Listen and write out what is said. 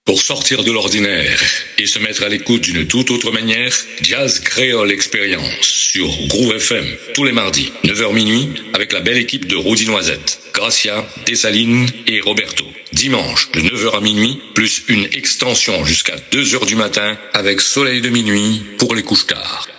Pour sortir de l'ordinaire et se mettre à l'écoute d'une toute autre manière, Jazz Créole Experience sur Groove FM, tous les mardis, 9h minuit, avec la belle équipe de Rudy Noisette, Gracia, Dessalines et Roberto. Dimanche, de 9h à minuit, plus une extension jusqu'à 2h du matin, avec Soleil de minuit pour les couches tard.